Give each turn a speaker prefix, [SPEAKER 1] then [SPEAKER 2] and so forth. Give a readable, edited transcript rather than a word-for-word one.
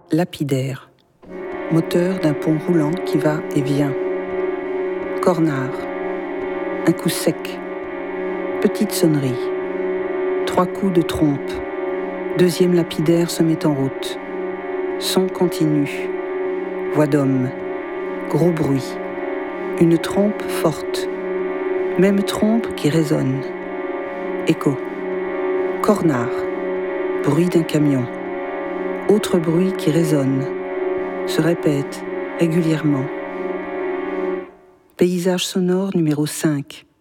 [SPEAKER 1] Lapidaire. Moteur d'un pont roulant qui va et vient. Cornard. Un coup sec. Petite sonnerie. 3 coups de trompe. Deuxième lapidaire se met en route. Son continu. Voix d'homme. Gros bruit. Une trompe forte. Même trompe qui résonne. Écho. Cornard. Bruit d'un camion. Autre bruit qui résonne. Se répète régulièrement. Paysage sonore numéro 5.